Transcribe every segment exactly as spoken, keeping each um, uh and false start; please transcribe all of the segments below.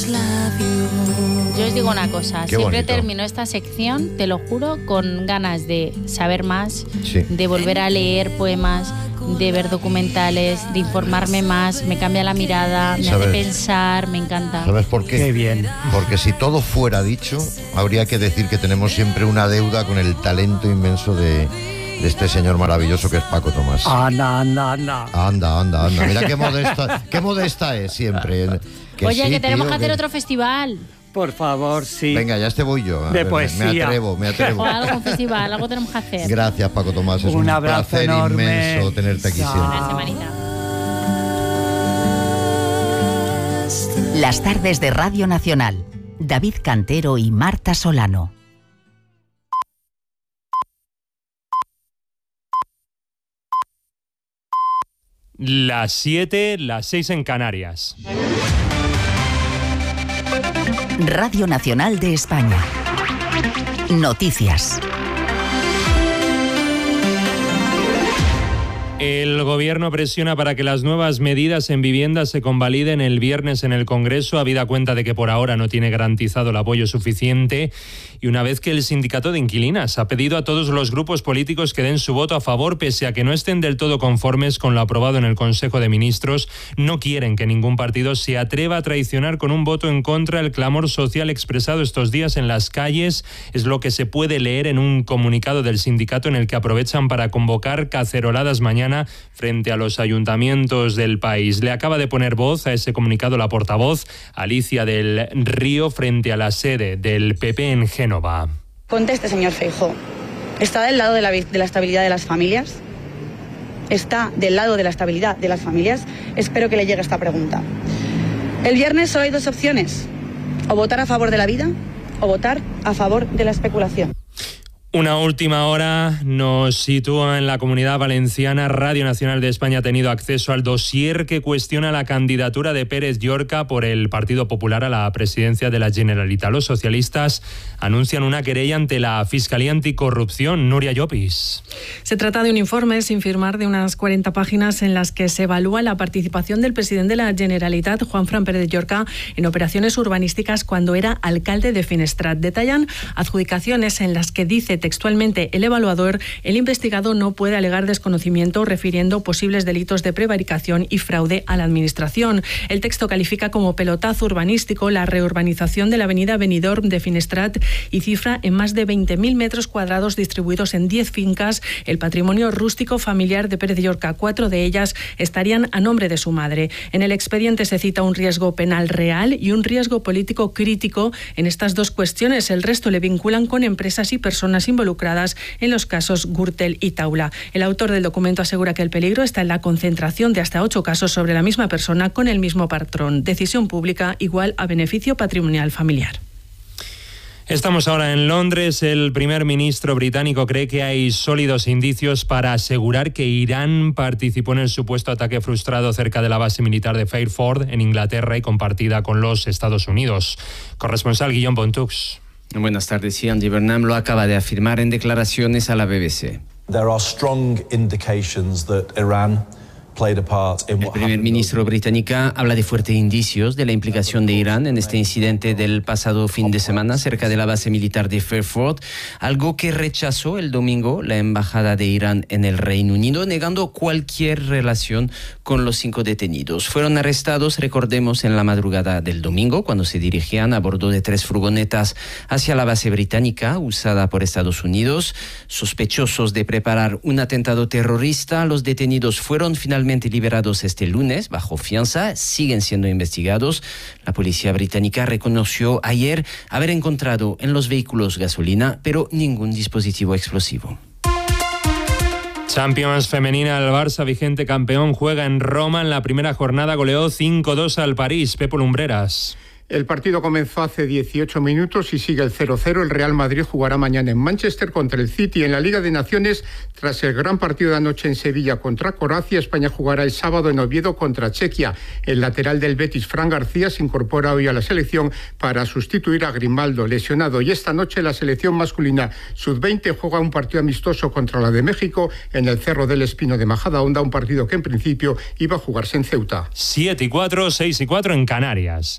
Yo os digo una cosa, Qué siempre bonito. termino esta sección, te lo juro, con ganas de saber más, Sí. de volver a leer poemas, de ver documentales, de informarme más, me cambia la mirada, me ¿Sabes? hace pensar, me encanta. ¿Sabes por qué? Qué bien. Porque si todo fuera dicho, habría que decir que tenemos siempre una deuda con el talento inmenso de, de este señor maravilloso que es Paco Tomás. Anda, anda, anda. Anda, anda, anda. Mira qué modesta, qué modesta es siempre. Que Oye, sí, que tenemos tío, que hacer que- otro festival. Por favor, sí. Venga, ya este voy yo. A De ver, me- poesía. Me atrevo, me atrevo. O algo, un festival, algo tenemos que hacer. Gracias, Paco Tomás. Es Un un, abrazo placer enorme. inmenso tenerte aquí Chao. siempre. Una semanita. Las tardes de Radio Nacional. David Cantero y Marta Solano. Las siete, las seis en Canarias. Radio Nacional de España. Noticias. El Gobierno presiona para que las nuevas medidas en vivienda se convaliden el viernes en el Congreso, habida cuenta de que por ahora no tiene garantizado el apoyo suficiente. Y una vez que el sindicato de inquilinas ha pedido a todos los grupos políticos que den su voto a favor, pese a que no estén del todo conformes con lo aprobado en el Consejo de Ministros, no quieren que ningún partido se atreva a traicionar con un voto en contra el clamor social expresado estos días en las calles. Es lo que se puede leer en un comunicado del sindicato en el que aprovechan para convocar caceroladas mañana frente a los ayuntamientos del país. Le acaba de poner voz a ese comunicado la portavoz Alicia del Río frente a la sede del P P en Génova. Conteste, señor Feijóo. ¿Está del lado de la, de la estabilidad de las familias? ¿Está del lado de la estabilidad de las familias? Espero que le llegue esta pregunta. El viernes solo hay dos opciones. O votar a favor de la vida o votar a favor de la especulación. Una última hora nos sitúa en la Comunidad Valenciana. Radio Nacional de España ha tenido acceso al dossier que cuestiona la candidatura de Pérez Llorca por el Partido Popular a la presidencia de la Generalitat. Los socialistas anuncian una querella ante la Fiscalía Anticorrupción. Nuria Llopis. Se trata de un informe sin firmar de unas cuarenta páginas en las que se evalúa la participación del presidente de la Generalitat, Juanfran Pérez Llorca, en operaciones urbanísticas cuando era alcalde de Finestrat. Detallan adjudicaciones en las que dice textualmente el evaluador: el investigado no puede alegar desconocimiento refiriendo posibles delitos de prevaricación y fraude a la administración. El texto califica como pelotazo urbanístico la reurbanización de la avenida Benidorm de Finestrat y cifra en más de veinte mil metros cuadrados distribuidos en diez fincas el patrimonio rústico familiar de Pérez Llorca. Cuatro de ellas estarían a nombre de su madre. En el expediente se cita un riesgo penal real y un riesgo político crítico en estas dos cuestiones. El resto le vinculan con empresas y personas involucradas en los casos Gürtel y Taula. El autor del documento asegura que el peligro está en la concentración de hasta ocho casos sobre la misma persona con el mismo patrón. Decisión pública igual a beneficio patrimonial familiar. Estamos ahora en Londres. El primer ministro británico cree que hay sólidos indicios para asegurar que Irán participó en el supuesto ataque frustrado cerca de la base militar de Fairford, en Inglaterra, y compartida con los Estados Unidos. Corresponsal Guillaume Pontux. Buenas tardes. Sí, Andy Burnham lo acaba de afirmar en declaraciones a la B B C. There are strong indications that Iran played a part in El what primer happened. ministro británica habla de fuertes indicios de la implicación de Irán en este incidente del pasado fin de semana cerca de la base militar de Fairford, algo que rechazó el domingo la embajada de Irán en el Reino Unido, negando cualquier relación con los cinco detenidos. Fueron arrestados, recordemos, en la madrugada del domingo, cuando se dirigían a bordo de tres furgonetas hacia la base británica usada por Estados Unidos. Sospechosos de preparar un atentado terrorista, los detenidos fueron finalmente liberados este lunes bajo fianza, siguen siendo investigados. La policía británica reconoció ayer haber encontrado en los vehículos gasolina, pero ningún dispositivo explosivo. Champions femenina, el Barça, vigente campeón, juega en Roma. En la primera jornada goleó cinco dos al París. Pepo Lumbreras. El partido comenzó hace dieciocho minutos y sigue el cero cero. El Real Madrid jugará mañana en Manchester contra el City. En la Liga de Naciones, tras el gran partido de anoche en Sevilla contra Croacia, España jugará el sábado en Oviedo contra Chequia. El lateral del Betis, Fran García, se incorpora hoy a la selección para sustituir a Grimaldo, lesionado. Y esta noche la selección masculina sub veinte juega un partido amistoso contra la de México en el Cerro del Espino de Majadahonda, un partido que en principio iba a jugarse en Ceuta. siete y cuatro, seis y cuatro en Canarias.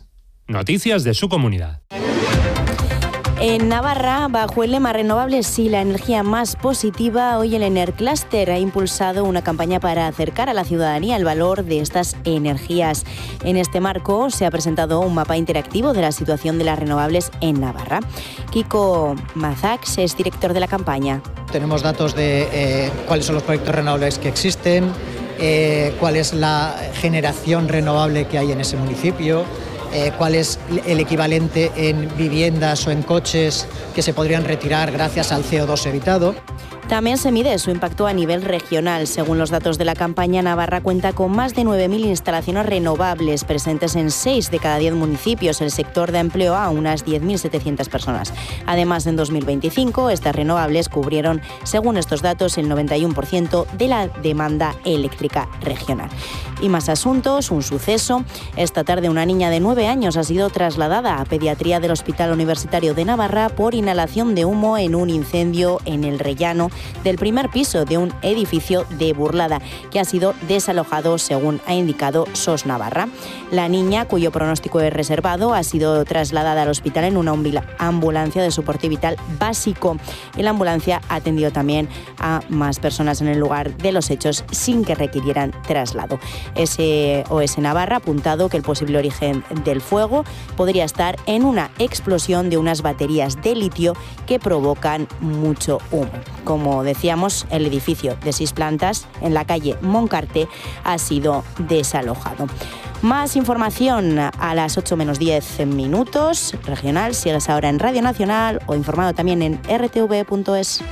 noticias de su comunidad. En Navarra, bajo el lema Renovables sí, la energía más positiva, hoy el Enercluster ha impulsado una campaña para acercar a la ciudadanía el valor de estas energías. En este marco se ha presentado un mapa interactivo de la situación de las renovables en Navarra. Kiko Mazax es director de la campaña. Tenemos datos de eh, cuáles son los proyectos renovables que existen, eh, cuál es la generación renovable que hay en ese municipio, Eh, cuál es el equivalente en viviendas o en coches que se podrían retirar gracias al C O dos evitado. También se mide su impacto a nivel regional. Según los datos de la campaña, Navarra cuenta con más de nueve mil instalaciones renovables presentes en seis de cada diez municipios. El sector da empleo a unas diez mil setecientas personas. Además, en dos mil veinticinco, estas renovables cubrieron, según estos datos, el noventa y uno por ciento de la demanda eléctrica regional. Y más asuntos, un suceso. Esta tarde una niña de nueve años ha sido trasladada a pediatría del Hospital Universitario de Navarra por inhalación de humo en un incendio en el rellano del primer piso de un edificio de Burlada, que ha sido desalojado, según ha indicado S O S Navarra. La niña, cuyo pronóstico es reservado, ha sido trasladada al hospital en una ambulancia de soporte vital básico. Y la ambulancia ha atendido también a más personas en el lugar de los hechos sin que requirieran traslado. S O S Navarra ha apuntado que el posible origen del fuego podría estar en una explosión de unas baterías de litio que provocan mucho humo. Como decíamos, el edificio de seis plantas en la calle Moncarte ha sido desalojado. Más información a las ocho menos diez minutos, regional. Sigues ahora en Radio Nacional o informado también en r t v punto es.